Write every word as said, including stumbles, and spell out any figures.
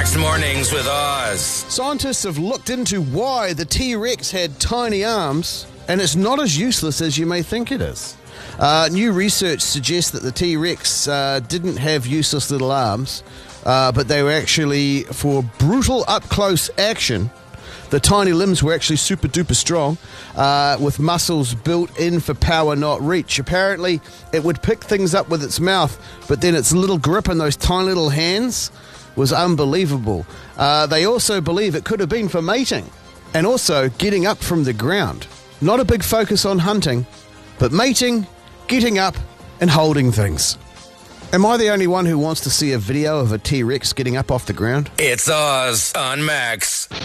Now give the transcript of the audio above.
Max Mornings with Oz. Scientists have looked into why the T-Rex had tiny arms, and it's not as useless as you may think it is. Uh, new research suggests that the T-Rex uh, didn't have useless little arms, uh, but they were actually for brutal up-close action. The tiny limbs were actually super duper strong, uh, with muscles built in for power, not reach. Apparently, it would pick things up with its mouth, but then its little grip in those tiny little hands was unbelievable. Uh, they also believe it could have been for mating and also getting up from the ground. Not a big focus on hunting, but mating, getting up, and holding things. Am I the only one who wants to see a video of a T-Rex getting up off the ground? It's Oz on Max.